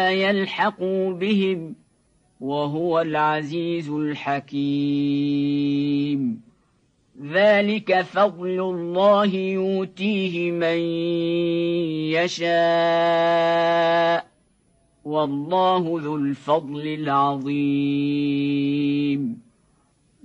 يلحقوا بهم وهو العزيز الحكيم. ذلك فضل الله يؤتيه من يشاء والله ذو الفضل العظيم.